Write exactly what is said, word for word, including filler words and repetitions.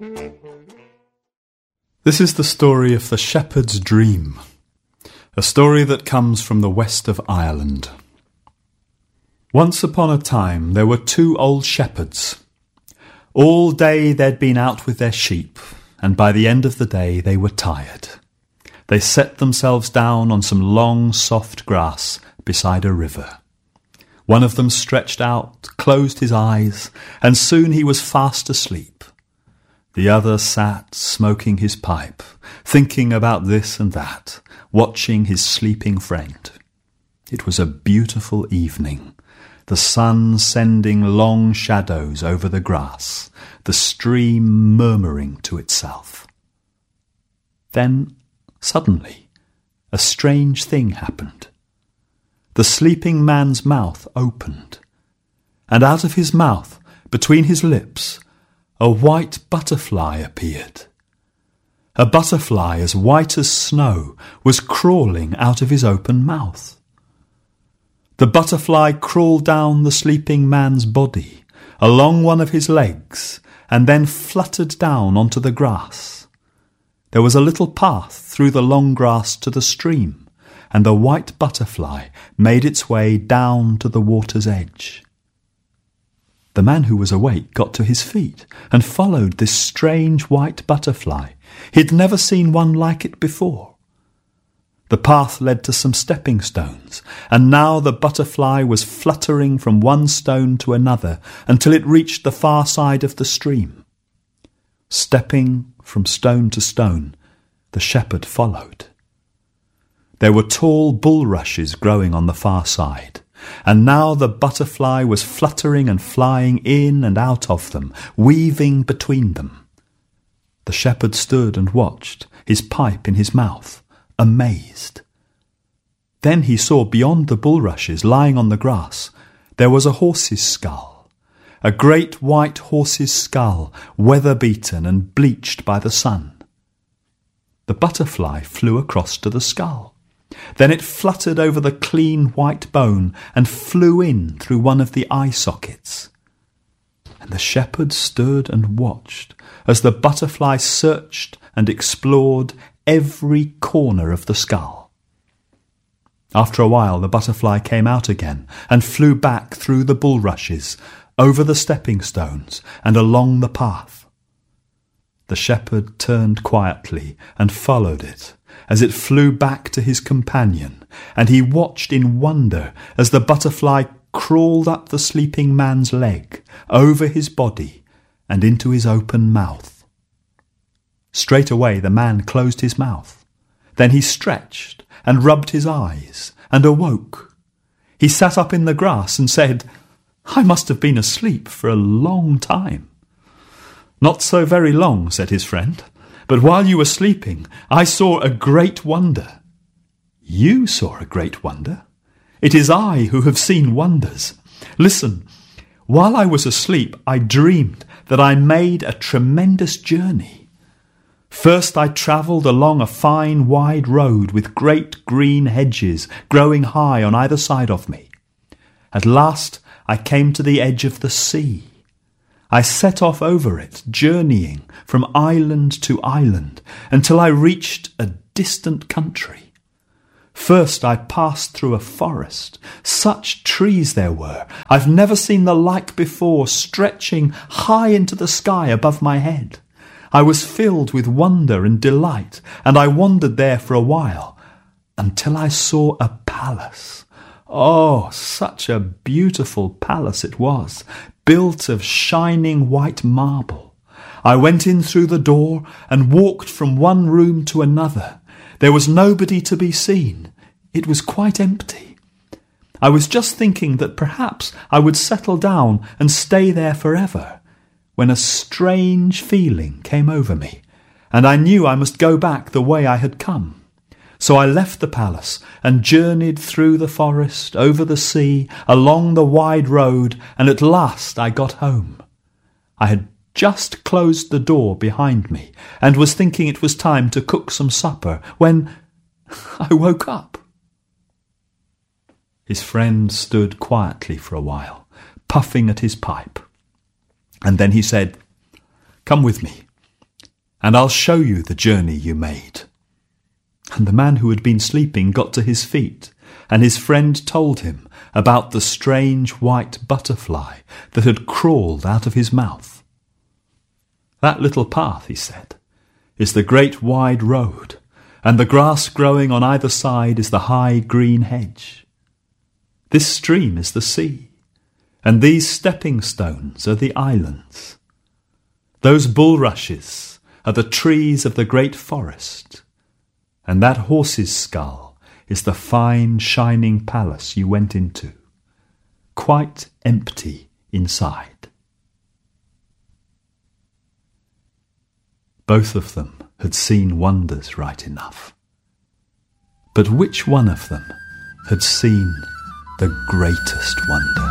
This is the story of the shepherd's dream, a story that comes from the west of Ireland. Once upon a time there were two old shepherds. All day they'd been out with their sheep, and by the end of the day they were tired. They set themselves down on some long, soft grass beside a river. One of them stretched out, closed his eyes, and soon he was fast asleep. The other sat smoking his pipe, thinking about this and that, watching his sleeping friend. It was a beautiful evening, the sun sending long shadows over the grass, the stream murmuring to itself. Then, suddenly, a strange thing happened. The sleeping man's mouth opened, and out of his mouth, between his lips, a white butterfly appeared. A butterfly as white as snow was crawling out of his open mouth. The butterfly crawled down the sleeping man's body, along one of his legs, and then fluttered down onto the grass. There was a little path through the long grass to the stream, and the white butterfly made its way down to the water's edge. The man who was awake got to his feet and followed this strange white butterfly. He'd never seen one like it before. The path led to some stepping stones, and now the butterfly was fluttering from one stone to another until it reached the far side of the stream. Stepping from stone to stone, the shepherd followed. There were tall bulrushes growing on the far side, and now the butterfly was fluttering and flying in and out of them, weaving between them. The shepherd stood and watched, his pipe in his mouth, amazed. Then he saw beyond the bulrushes, lying on the grass, there was a horse's skull, a great white horse's skull, weather-beaten and bleached by the sun. The butterfly flew across to the skull. Then it fluttered over the clean white bone and flew in through one of the eye sockets. And the shepherd stood and watched as the butterfly searched and explored every corner of the skull. After a while the butterfly came out again and flew back through the bulrushes, over the stepping stones and along the path. The shepherd turned quietly and followed it as it flew back to his companion, and he watched in wonder as the butterfly crawled up the sleeping man's leg, over his body, and into his open mouth. Straight away the man closed his mouth. Then he stretched and rubbed his eyes and awoke. He sat up in the grass and said, "I must have been asleep for a long time." "Not so very long," said his friend. "But while you were sleeping, I saw a great wonder." "You saw a great wonder?" "It is I who have seen wonders. Listen, while I was asleep, I dreamed that I made a tremendous journey. First I travelled along a fine wide road with great green hedges growing high on either side of me. At last I came to the edge of the sea. I set off over it, journeying from island to island, until I reached a distant country. First I passed through a forest. Such trees there were! I've never seen the like before, stretching high into the sky above my head. I was filled with wonder and delight, and I wandered there for a while, until I saw a palace. Oh, such a beautiful palace it was, built of shining white marble. I went in through the door and walked from one room to another. There was nobody to be seen. It was quite empty. I was just thinking that perhaps I would settle down and stay there forever, when a strange feeling came over me, and I knew I must go back the way I had come. So I left the palace and journeyed through the forest, over the sea, along the wide road, and at last I got home. I had just closed the door behind me and was thinking it was time to cook some supper when I woke up. His friend stood quietly for a while, puffing at his pipe, and then he said, "Come with me. and I'll show you the journey you made." And the man who had been sleeping got to his feet, and his friend told him about the strange white butterfly that had crawled out of his mouth. "That little path," he said, "is the great wide road, and the grass growing on either side is the high green hedge. This stream is the sea, and these stepping stones are the islands. Those bulrushes are the trees of the great forest, and that horse's skull is the fine shining palace you went into, quite empty inside." Both of them had seen wonders right enough, but which one of them had seen the greatest wonder?